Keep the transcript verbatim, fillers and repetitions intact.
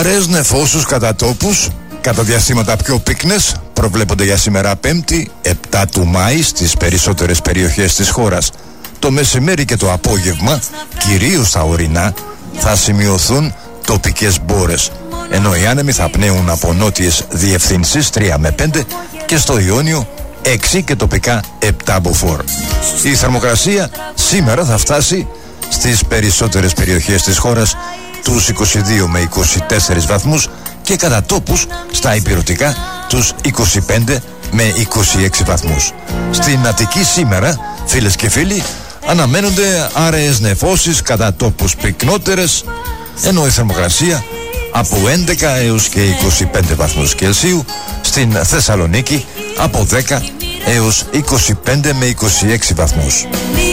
Αραιές νεφώσους κατά τόπους, κατά διαστήματα πιο πύκνες, προβλέπονται για σήμερα Πέμπτη, επτά του Μάη στις περισσότερες περιοχές της χώρας. Το μεσημέρι και το απόγευμα, κυρίως στα ορεινά, θα σημειωθούν τοπικές μπόρες, ενώ οι άνεμοι θα πνέουν από νότιες διευθύνσεις τρία με πέντε και στο Ιόνιο έξι και τοπικά επτά μποφόρ. Η θερμοκρασία σήμερα θα φτάσει στις περισσότερες περιοχές της χώρας τους είκοσι δύο με είκοσι τέσσερις βαθμούς και κατά τόπους στα ηπειρωτικά τους είκοσι πέντε με είκοσι έξι βαθμούς. Στην Αττική σήμερα, φίλες και φίλοι, αναμένονται άραιες νεφώσεις κατά τόπους πυκνότερες, ενώ η θερμοκρασία από έντεκα έως και είκοσι πέντε βαθμούς Κελσίου, στην Θεσσαλονίκη από δέκα έως είκοσι πέντε με είκοσι έξι βαθμούς.